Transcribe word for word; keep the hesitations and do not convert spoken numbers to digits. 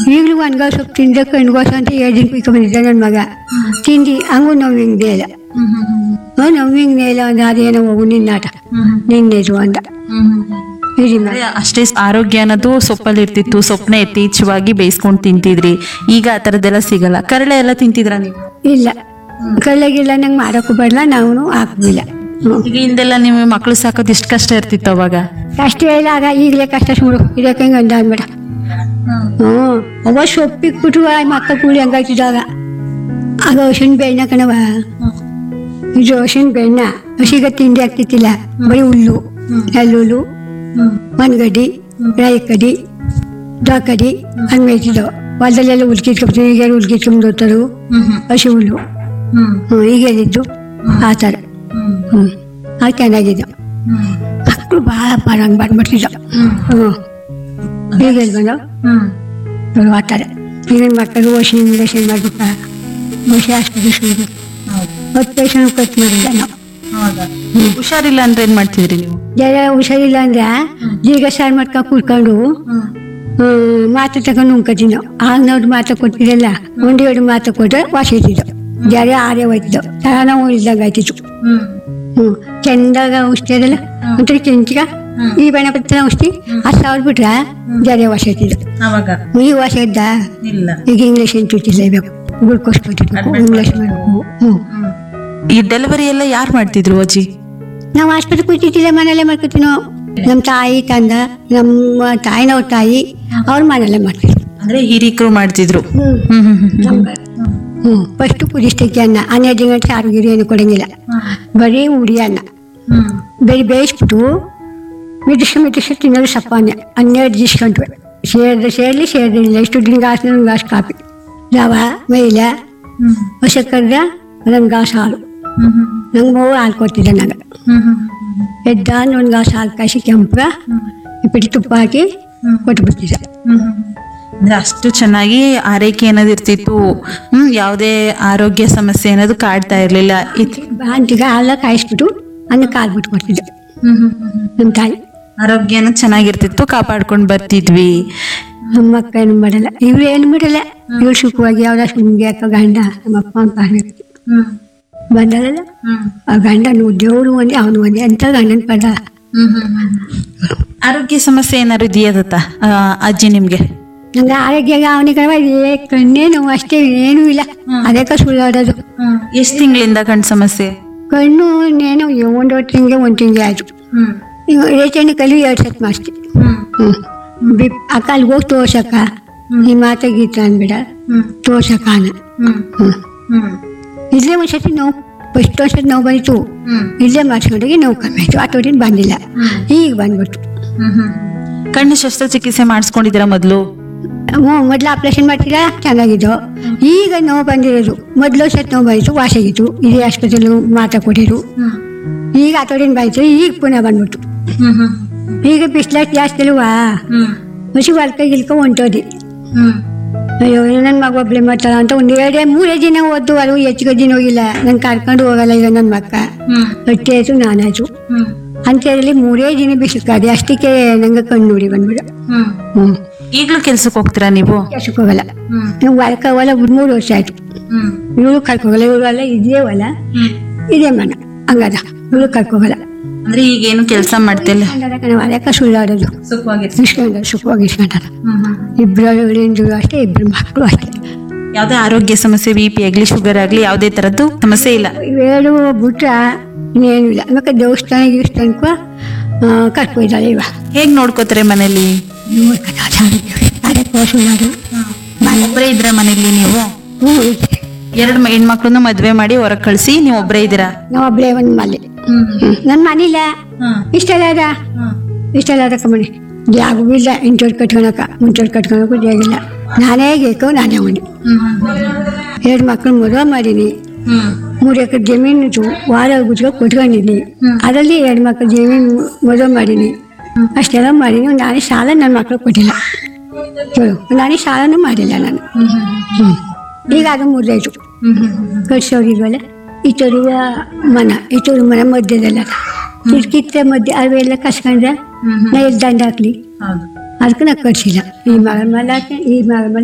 ಈಗಲೂ ಒಣಗಾವ್ ಸೊಪ್ಪು ತಿಂದ ಕಣ್ಗೋಸ ಅಂತ ಎರಡು ದಿನ ಕುಯ್ಕೊ ಬಂದಿದ್ದ ನನ್ನ ಮಗ ತಿಂದು ಹಂಗೂ ನೋವು ಹಿಂಗೆ ಇಲ್ಲ ನೋವು ಹಿಂಗೆ ಇಲ್ಲ ಅಂದ್ರೆ ಅದೇನೋ ಹೋಗು ನಿನ್ನಾಟ ನಿನ್ನೆದು ಅಂದ ಇರಿ ಅಂದ್ರೆ ಅಷ್ಟೇ ಆರೋಗ್ಯ ಅನ್ನೋದು ಸೊಪ್ಪಲ್ಲಿ ಇರ್ತಿತ್ತು. ಸೊಪ್ಪನ್ನ ಯಥೇಚ್ಛವಾಗಿ ಬೇಯಿಸ್ಕೊಂಡು ತಿಂತಿದ್ರಿ. ಈಗ ಆ ಥರದ್ದೆಲ್ಲ ಸಿಗಲ್ಲ. ಕರಳೆ ಎಲ್ಲ ತಿಂತಿದ್ರ ನೀವು? ಇಲ್ಲ ಕಳ್ಳೆಗಿಲ್ಲ ನಂಗೆ ಮಾಡೋಕ್ಕೂ ಬರಲ್ಲ ನಾವು ಹಾಕುದಿಲ್ಲ. ಈಗ ಹಿಂದೆಲ್ಲ ನೀವು ಮಕ್ಳು ಸಾಕೋದು ಎಷ್ಟು ಕಷ್ಟ ಇರ್ತಿತ್ತು ಅವಾಗ? ಕಷ್ಟ ಇಲ್ಲ ಆಗ ಈಗಲೇ ಕಷ್ಟ ಸುಡು ಇದಕ್ಕೆ ಹೆಂಗೆ ಅಂದ ಅಂದ್ಬೇಡ. ಹ್ಞೂ ಅವ ಸೊಪ್ಪಿಕ್ಬಿಟ್ರು ಮಕ್ಕ ಕೂಲಿ ಹಂಗಾಯ್ತಿದ್ದಾಗ ಆಗ ಹಸಿನ ಬೆಣ್ಣ ಕಣವ, ಇದು ಹಸಿನ ಬೆಣ್ಣ ಹಸಿಗ ತಿಂಡಿ ಆಗ್ತಿತ್ತಿಲ್ಲ. ಬರೀ ಹುಲ್ಲು ನೆಲ್ಲುಲ್ಲು ಮನ್ಗಡ್ಡಿ ರಾಯಿಕಡಿ ದಾಕಡಿ ಹಂಗೆ ಮೇಯ್ತಿದ್ದವು. ಹೊಲದಲ್ಲೆಲ್ಲ ಹುಲ್ಕಿಟ್ಕೊಂಡ್ಬಿಟ್ಟು ಈಗ ಹುಲ್ಕಿಟ್ಕೊಂಡು ಹೋಗ್ತಾರು ಹಸಿ ಹುಲ್ಲು. ಹ್ಞೂ ಈಗೇನಿದ್ದು ಆ ಥರ. ಹ್ಞೂ ಅದು ಚೆನ್ನಾಗಿದ್ದು. ಮಕ್ಕಳು ಭಾಳ ಬರಂಗೆ ಬಂದ್ಬಿಡ್ತಿದ್ದ. ಹ್ಞೂ ಈಗ ಬಂದವು ಆ ಥರ. ಈಗಿನ ಮಕ್ಕಳು ವಶಿ ಇಂಜೆಕ್ಷನ್ ಮಾಡ್ಬಿಟ್ಟ ವಶಿ ಆಸ್ಪತ್ರೆ ಸುರಿದು ಹತ್ತು ಪೈಸೆ ಖರ್ಚು ಮಾಡಿಲ್ಲ ನಾವು. ಹುಷಾರಿಲ್ಲ ಅಂದ್ರೆ ಏನ್ ಮಾಡ್ತಿದ್ರಿ ನೀವು? ಜರ ಹುಷಾರಿಲ್ಲ ಅಂದ್ರೆ ಜೀರಿಗೆ ಸಾರು ಮಾಡ್ಕೊಂಡು ಕೂತ್ಕೊಂಡು ಮಾತು ತಗೊಂಡು ಉಣ್ಕೊತೀವಿ ನಾವು. ಆಗ ನಾವು ಮಾತು ಕೊಡ್ತಿರಲ್ಲ ಒಂದು ಎರಡು ಮಾತು ಕೊಟ್ಟರೆ ವಾಸ ಇರ್ತಿದ್ದವು. ಜರ ಆರೇ ಹೋಯ್ತಿದ್ದವು. ಚೆನ್ನಾಗಿ ಉಳಿದಾಗ ಆಯ್ತಿತ್ತು. ಹ್ಞೂ ಚೆಂದಾಗ ಔಷಧಿ ಅದಲ್ಲ ಒಂಥರ ಕೆಂಚಿಗ ಈ ಬಣ್ಣ ಬರ್ತದೆ ಔಷಧಿ ಅದು ಸಾವಿರ ಬಿಟ್ರೆ ಜರ ವಾಸ ಇರ್ತಿದ್ದು. ಈಗ ವಾಸ ಇದ್ದ ಈಗ ಇಂಗ್ಲೀಷ್ ಚುಚ್ಚಿಲೇಬೇಕು, ಗ್ಲುಕೋಸ್ ಕೊಟ್ಟಿರ್ಬೇಕು, ಇಂಗ್ಲೀಷ್ ಮಾಡಬೇಕು. ಹ್ಞೂ ಈ ಡೆಲಿವರಿ ಎಲ್ಲ ಯಾರು ಮಾಡ್ತಿದ್ರು ಅಜ್ಜಿ? ನಾವು ಆಸ್ಪತ್ರೆ ಕೂತಿದ್ದಿಲ್ಲ, ಮನೆಯಲ್ಲೇ ಮಾಡ್ಕೊತೀವಿ ನಾವು. ನಮ್ಮ ತಾಯಿ ತಂದ ನಮ್ಮ ತಾಯಿನವ್ರ ತಾಯಿ ಅವ್ರ ಮನೆಯಲ್ಲೇ ಮಾಡ್ತಿದ್ರು. ಅಂದ್ರೆ ಹಿರಿಕರು ಮಾಡ್ತಿದ್ರು. ಹ್ಞೂ ಫಸ್ಟ್ ಕುದಿಸ್ತೈತಿ ಅನ್ನ. ಹನ್ನೆರಡು ಗಂಟೆ ಆರು ಗಿರಿ ಏನು ಕೊಡಂಗಿಲ್ಲ, ಬರೀ ಉಡಿ ಅನ್ನ ಬರೀ ಬೇಯಿಸ್ಬಿಟ್ಟು ಮಿದಿಸ್ ಮಿದಿಸ್ ತಿನ್ನೋದು ಸಪ್ಪ ಅನ್ನ. ಹನ್ನೆರಡು ದಿಸ್ಕೊಂಡ್ವಿ ಸೇರಿದ್ರೆ ಸೇರಲಿ ಸೇರಿಲ್ಲ. ಇಷ್ಟು ದಿನ ಗಾಸ್ ನನ್ಗೆ ಗಾಸ್ ಕಾಪಿ ರವ ಮೈಲ ಹೊಸ ಕರ್ದ ನನ್ಗೆ ಗಾಸ್ ಹಾಲು. ನಂಗೆ ಮೂವು ಹಾಲು ಕೊಡ್ತಿದ್ದೆ ನನಗೆ. ಎದ್ದ ಒಂದು ಗಾಸ್ ಹಾಲು ಕಾಯಿಸಿ ಕೆಂಪಗ ಇಪ್ಪಿಟ್ಟು ತುಪ್ಪ ಹಾಕಿ ಕೊಟ್ಬಿಡ್ತಿದ್ದೆ. ಅಂದ್ರೆ ಅಷ್ಟು ಚೆನ್ನಾಗಿ ಆರೈಕೆ ಅನ್ನೋದು ಇರ್ತಿತ್ತು. ಹ್ಮ್ ಯಾವುದೇ ಆರೋಗ್ಯ ಸಮಸ್ಯೆ ಅನ್ನೋದು ಕಾಡ್ತಾ ಇರ್ಲಿಲ್ಲ. ಬಾಂತಿಗ ಹಾಲ ಕಾಯಿಸ್ಬಿಟ್ಟು ಅನ್ನ ಕಾಲು ಬಿಟ್ಟು ಕೊಡ್ತಿದ್ದೆ ನಮ್ಮ ತಾಯಿ. ಆರೋಗ್ಯನ ಚೆನ್ನಾಗಿರ್ತಿತ್ತು, ಕಾಪಾಡ್ಕೊಂಡು ಬರ್ತಿದ್ವಿ. ನಮ್ಮ ಅಕ್ಕ ಏನು ಮಾಡಲ್ಲ, ಇವ್ರು ಏನು ಮಾಡಲ್ಲ. ಇವ್ರು ಸುಖವಾಗಿ ಯಾವ್ದ ಸುಮ್ಗೆ ಅಕ್ಕ ಗಂಡ ನಮ್ಮ ಅಪ್ಪ ಅಂತ ಬಂದಲ್ಲ. ಆ ಗಂಡ ದೇವ್ರು ಒಂದೇ ಅವನು ಒಂದೇ ಅಂತ ಗಂಡನ ಪದ. ಆರೋಗ್ಯ ಸಮಸ್ಯೆ ಏನಾದ್ರು ಇದೆಯಾ ಅಜ್ಜಿ ನಿಮ್ಗೆ? ನಂಗೆ ಆರೋಗ್ಯ ಅವನಿಗೆ ಕಣ್ಣೇ ನೋವು ಅಷ್ಟೇ, ಏನೂ ಇಲ್ಲ. ಅದಕ್ಕೆ ಸುಳ್ಳಾಡೋದು. ಎಷ್ಟು ತಿಂಗಳಿಂದ ಕಣ್ಣು ಸಮಸ್ಯೆ? ಕಣ್ಣು ನೇನು ಒಂದು ತಿಂಗೆ ಒಂದು ತಿಂಗೆ ಆಯ್ತು. ಈಗ ರೇಚಣ್ಣು ಕಲಿ ಎರಡು ಸತ್ ಮಾಡಿಸ್ತಿ. ಹ್ಞೂ ಬಿ ಆ ಕಾಲಿಗೆ ಹೋಗಿ ತೋರ್ಸಕ್ಕ ಈ ಮಾತಾಗೀತ ಅಂದ್ಬಿಡ ತೋರ್ಸಕ್ಕ ಅನ್ನ. ಹ್ಞೂ ಇಲ್ಲೇ ಒಂದ್ಸತಿ ನೋವು ಫಸ್ಟ್ ಒಂದ್ಸತಿ ನೋವು ಬಂದಿತ್ತು. ಇಲ್ಲೇ ಮಾಡಿಸ್ಕೊಂಡೋಗಿ ನೋವು ಕಮ್ಮಿ ಆಯ್ತು. ಆಟೋಟಿನ ಬಂದಿಲ್ಲ, ಈಗ ಬಂದ್ಬಿಟ್ಟು. ಕಣ್ಣು ಶಸ್ತ್ರಚಿಕಿತ್ಸೆ ಮಾಡಿಸ್ಕೊಂಡಿದ್ದೀರಾ ಮೊದಲು? ಹ್ಞೂ ಮೊದಲು ಆಪ್ರೇಷನ್ ಮಾಡ್ತೀರಾ ಚೆನ್ನಾಗಿದ್ದು. ಈಗ ನೋವು ಬಂದಿರೋದು ಮೊದಲು ಸತ್ ನೋವು ಬಂದಿತ್ತು, ವಾಸಾಗಿತ್ತು. ಇದೇ ಆಸ್ಪತ್ರೆಯಲ್ಲಿ ಮಾತಾ ಕೊಟ್ಟಿರು. ಈಗ ಆಟೋಟಿನ ಬಾಯ್ತು, ಈಗ ಪುನಃ ಬಂದ್ಬಿಟ್ಟು. ಈಗ ಬಿಸ್ಲಾಕ್ ಜಾಸ್ತಿ ಅಲ್ವಾ, ಹಸಿ ಹೊಲ್ಕ ಗಿಲ್ಕ ಹೊಂಟೋದಿ. ಅಯ್ಯೋ ನನ್ನ ಮಗ ಒಬ್ಳೆ ಮಾಡ್ತಾಳ ಅಂತ ಒಂದು ಎರಡೇ ಮೂರೇ ದಿನ ಓದ್ದು ಅದು ಹೆಚ್ಚಿಗೆ ದಿನ ಹೋಗಿಲ್ಲ. ನಂಗೆ ಕರ್ಕೊಂಡು ಹೋಗಲ್ಲ ಈಗ ನನ್ನ ಮಕ್ಕ. ಹೊಟ್ಟೆ ಆಯ್ತು ನಾನಾಯ್ತು ಅಂತೇಳಿ ಮೂರೇ ದಿನ ಬಿಸಿಕಾದೆ. ಅಷ್ಟಕ್ಕೆ ನಂಗೆ ಕಣ್ಣು ನೋಡಿ ಬಂದ್ಬಿಡ. ಹ್ಞೂ ಈಗಲೂ ಕೆಲ್ಸಕ್ಕೆ ಹೋಗ್ತೀರಾ ನೀವು? ಕೆಲ್ಸಕ್ಕೆ ಹೋಗಲ್ಲ ನಾವು. ಹೊಲಕ್ಕೆ ಹೊಲ ಮೂರು ವರ್ಷ ಆಯ್ತು. ಇವಳು ಕರ್ಕೋಗಲ್ಲ, ಇವಳು ಅಲ್ಲ ಇದೇ ಹೊಲ ಇದೇ ಮನ ಹಂಗದ. ಇವಳು ಕರ್ಕೋಗಲ್ಲ. ಅಂದ್ರೆ ಈಗೇನು ಕೆಲಸ ಮಾಡ್ತಿಲ್ಲ? ಅದಕ್ಕೆ ಸುಳ್ಳಾಡೋದು. ಇಸ್ಕೊಂಡ ಸುಖವಾಗಿ ಇಸ್ಕೊಂಡಾರ. ಇಬ್ರು ಹಿಂದೂ ಅಷ್ಟೇ, ಇಬ್ರು ಮಕ್ಕಳು ಅಷ್ಟೇ. ಯಾವುದೇ ಆರೋಗ್ಯ ಸಮಸ್ಯೆ ಬಿ ಪಿ ಆಗ್ಲಿ ಶುಗರ್ ಆಗ್ಲಿ ಯಾವುದೇ ತರದ್ದು ಸಮಸ್ಯೆ ಇಲ್ಲ? ಇವೇಳು ಬಿಟ್ರ ಇನ್ನೇನು ಇಲ್ಲ. ಆಮೇಲೆ ದೇವಸ್ಥಾನ ದೇವಸ್ಥಾನಕ್ಕೂ ಕರ್ಕೊಯ್ದಾಳೆ. ಇವ ಹೇಗ್ ನೋಡ್ಕೋತಾರೆ ಮನೇಲಿ? ಒಬ್ಬರೇ ಇದ್ರ ಮನೇಲಿ ನೀವು? ಎರಡು ಹೆಣ್ಮಕ್ಳನ್ನು ಮದ್ವೆ ಮಾಡಿ ಹೊರಗೆ ಕಳ್ಸಿ ನೀವು ಒಬ್ಬರೇ ಇದ್ದೀರಾ? ನಾವು ಒಬ್ಬರೇ ಒಂದ್ ಮನೆ. ನನ್ ಮನಿಲ್ಲ ಇಷ್ಟೆಲ್ಲ ಅದ ಇಷ್ಟೆಲ್ಲ ಅದಕ್ಕ ಮನೆ ಜಾಗವೂ ಇಲ್ಲ. ಇಂಟೋರ್ ಕಟ್ಕೊಳಕ ಮುಂಚೋರ್ ಕಟ್ಕೊಳಕು ಜಾಗಿಲ್ಲ. ನಾನೇ ಬೇಕು, ನಾನೇ ಮನೆ. ಎರಡು ಮಕ್ಳು ಮದುವೆ ಮಾಡೀನಿ. ಮೂರು ಎಕರೆ ಜಮೀನು ವಾರ ಗುಜ್ಕ ಕೊಟ್ಕೊಂಡಿನಿ. ಅದರಲ್ಲಿ ಎರಡು ಮಕ್ಳು ಜಮೀನು ಮದುವೆ ಮಾಡೀನಿ. ಅಷ್ಟೆಲ್ಲ ಮಾಡೀನಿ. ನಾನೇ ಸಾಲ ನನ್ನ ಮಕ್ಳು ಕೊಟ್ಟಿಲ್ಲ. ಚಲೋ ನಾನೇ ಸಾಲನೂ ಮಾಡಿಲ್ಲ ನಾನು. ಹ್ಞೂ ಈಗ ಅದು ಮುರಿದಾಯ್ತು. ಕಟ್ಸೋರಿಲ್ವಲ್ಲ ಈತೋರುವ ಮನ ಈತೋರು ಮನ ಮಧ್ಯದಲ್ಲ ಕಿತ್ತ ಮಧ್ಯೆ ಅವೆಲ್ಲ ಕಸ್ಕೊಂಡ್ರೆ ನಾ ಎಲ್ಲಿ ದಂಡ ಹಾಕ್ಲಿ. ಅದಕ್ಕೆ ನಾ ಕಟ್ಸಿಲ್ಲ. ಈ ಮಗಳ ಮೇಲೆ ಈ ಮಗಳ ಮೇಲೆ